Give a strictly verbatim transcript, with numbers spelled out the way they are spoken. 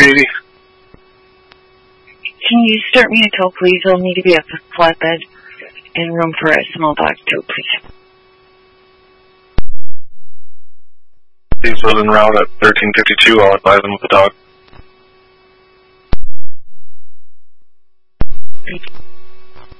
three eighty. Can you start me a tow, please? I'll need to be up a flatbed and room for a small dog, too, please. He's en route at thirteen fifty-two. I'll advise him with the dog.